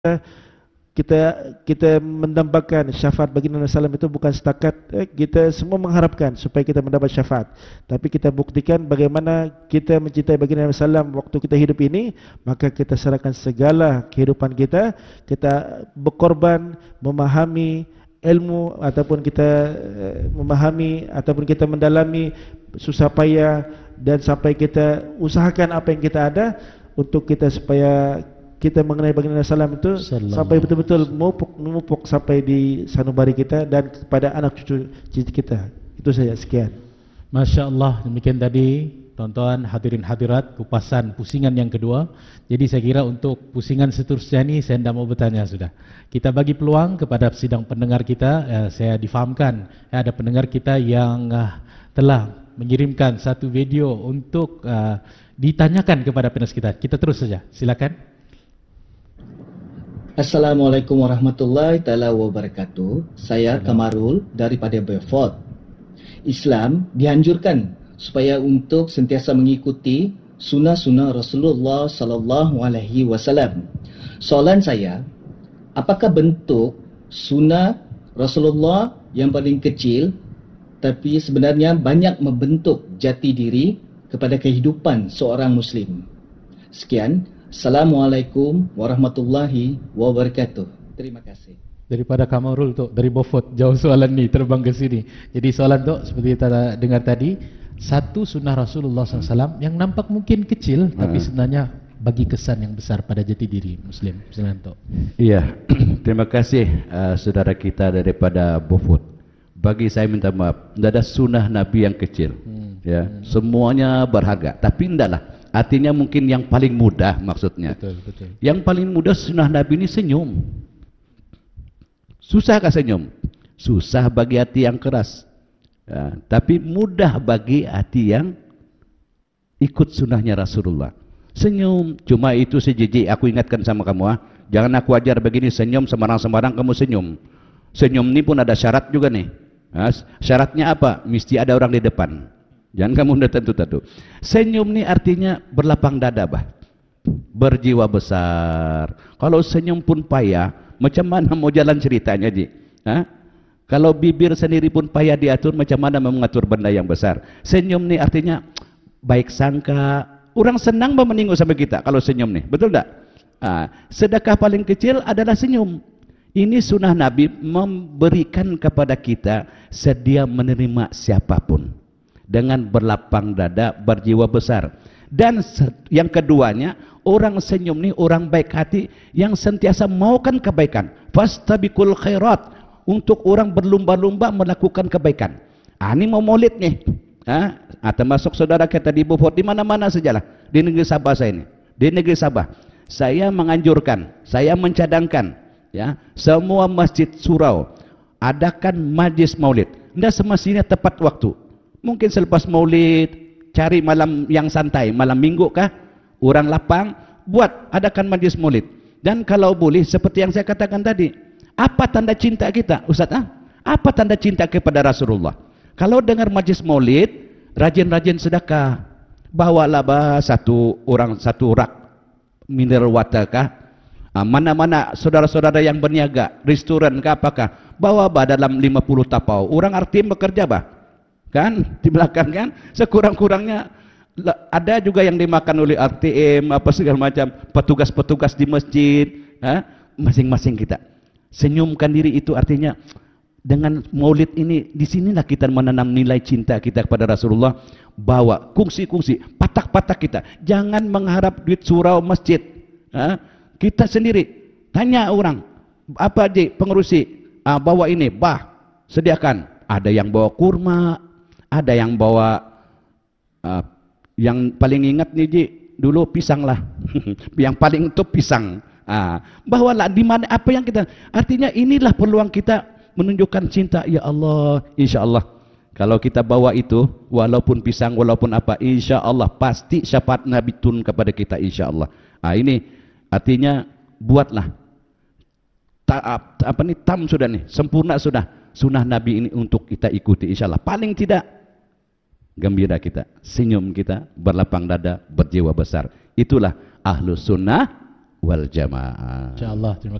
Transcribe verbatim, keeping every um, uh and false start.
kita kita mendambakan syafaat baginda Nabi sallallahu alaihi wasallam itu bukan setakat eh, kita semua mengharapkan supaya kita mendapat syafaat, tapi kita buktikan bagaimana kita mencintai baginda Nabi sallallahu alaihi wasallam waktu kita hidup ini, maka kita serahkan segala kehidupan kita, kita berkorban memahami ilmu ataupun kita uh, memahami ataupun kita mendalami susah payah dan sampai kita usahakan apa yang kita ada untuk kita supaya kita mengenai baginda Nabi sallallahu alaihi wasallam itu sampai betul-betul memupuk, memupuk sampai di sanubari kita dan kepada anak cucu kita. Itu saja, sekian. Masya Allah, demikian tadi tonton hadirin hadirat kupasan pusingan yang kedua. Jadi saya kira untuk pusingan seterusnya ini saya tidak mau bertanya sudah. Kita bagi peluang kepada sidang pendengar kita. eh, Saya difahamkan eh, ada pendengar kita yang uh, telah mengirimkan satu video untuk uh, ditanyakan kepada penulis kita. Kita terus saja, silakan. Assalamualaikum warahmatullahi taala wabarakatuh. Saya Kamarul daripada Beaufort. Islam dianjurkan supaya untuk sentiasa mengikuti sunnah-sunnah Rasulullah sallallahu alaihi wasallam. Soalan saya, apakah bentuk sunnah Rasulullah yang paling kecil tapi sebenarnya banyak membentuk jati diri kepada kehidupan seorang muslim? Sekian. Assalamualaikum warahmatullahi wabarakatuh. Terima kasih. Daripada Kamarul tu, dari Beaufort, jauh soalan ni terbang ke sini. Jadi soalan tu seperti kita dengar tadi, satu sunnah Rasulullah sallallahu alaihi wasallam yang nampak mungkin kecil, tapi sebenarnya bagi kesan yang besar pada jati diri Muslim. Silakan tu. Iya, terima kasih uh, saudara kita daripada Beaufort. Bagi saya minta maaf, tidak ada sunnah Nabi yang kecil. Hmm. Ya, hmm. Semuanya berharga. Tapi tidaklah. Artinya mungkin yang paling mudah maksudnya. Betul, betul. Yang paling mudah sunnah Nabi ini senyum. Susahkah senyum? Susah bagi hati yang keras. Ya, tapi mudah bagi hati yang ikut sunnahnya Rasulullah. Senyum. Cuma itu sejijik aku ingatkan sama kamu. Ah. Jangan aku ajar begini senyum sembarang-sembarang kamu senyum. Senyum ini pun ada syarat juga nih. Nah, syaratnya apa? Mesti ada orang di depan. Jangan kamu udah tentu-tentu. Senyum ni artinya berlapang dada bah. Berjiwa besar. Kalau senyum pun payah, macam mana mau jalan ceritanya Ji? Ha? Kalau bibir sendiri pun payah diatur, macam mana mau mengatur benda yang besar? Senyum ni artinya baik sangka. Orang senang menengok sama kita kalau senyum ni. Betul tak? Ha. Sedekah paling kecil adalah senyum. Ini sunnah Nabi memberikan kepada kita sedia menerima siapapun. Dengan berlapang dada, berjiwa besar. Dan yang keduanya, orang senyum ni orang baik hati yang sentiasa maukan kebaikan. Fastabiqul khairat, untuk orang berlumba-lumba melakukan kebaikan. Ah, ini mau maulid nih. Ah, termasuk saudara kita di Beaufort, di mana-mana sajalah di negeri Sabah saya ini. Di negeri Sabah, saya menganjurkan, saya mencadangkan, ya, semua masjid surau adakan majlis maulid. Tidak semestinya tepat waktu. Mungkin selepas maulid, cari malam yang santai, malam minggu kah, orang lapang, buat adakan majlis maulid. Dan kalau boleh, seperti yang saya katakan tadi, apa tanda cinta kita, Ustaz? Ah? Apa tanda cinta kepada Rasulullah? Kalau dengar majlis maulid, rajin-rajin sedekah, bawalah bah satu orang satu rak mineral water kah? Ah, mana-mana saudara-saudara yang berniaga, restoran kah apakah, bawa bah dalam lima puluh tapau. Orang arti bekerja bah. Kan di belakang kan sekurang-kurangnya ada juga yang dimakan oleh R T M apa segala macam, petugas-petugas di masjid, masing-masing kita senyumkan diri. Itu artinya dengan maulid ini, di sinilah kita menanam nilai cinta kita kepada Rasulullah. Bawa kungsi-kungsi patak-patak kita, jangan mengharap duit surau masjid. Ha? Kita sendiri tanya orang, apa aja pengerusi, ah, bawa ini, bah sediakan. Ada yang bawa kurma, ada yang bawa uh, yang paling ingat nih Ji, dulu pisang lah. Yang paling itu pisang. Ah, bawalah di mana apa yang kita, artinya inilah peluang kita menunjukkan cinta. Ya Allah, insya Allah kalau kita bawa itu, walaupun pisang, walaupun apa, insya Allah pasti syafaat Nabi turun kepada kita, insya Allah. Ah, ini artinya buatlah ta, apa nih tam sudah nih, sempurna sudah sunnah Nabi ini untuk kita ikuti, insya Allah. Paling tidak gembira kita, senyum kita, berlapang dada, berjiwa besar. Itulah ahlus sunnah wal jamaah. Insyaallah. Terima